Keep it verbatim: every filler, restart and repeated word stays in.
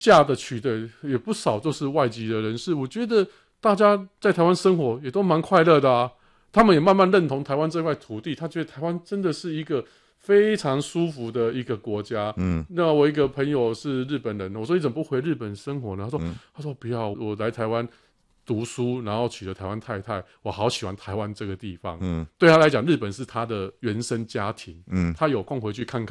嫁的娶的也不少，都是外籍的人士。我觉得大家在台湾生活也都蛮快乐的啊，他们也慢慢认同台湾这块土地，他觉得台湾真的是一个非常舒服的一个国家。嗯，那我一个朋友是日本人，我说你怎么不回日本生活呢？他说、嗯、他说不要，我来台湾读书，然后娶了台湾太太，我好喜欢台湾这个地方。嗯，对他来讲，日本是他的原生家庭。嗯，他有空回去看看。